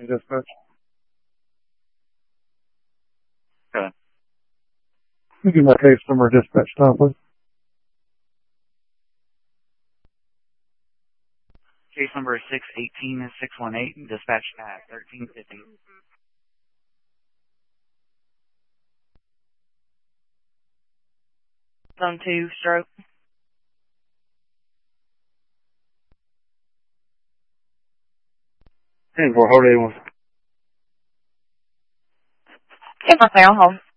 dispatch. Okay. You give my case number dispatch time, please. Case number is 618-618, dispatch at 1350. Zone 2, stroke. And for hold 81. If I stay on hold.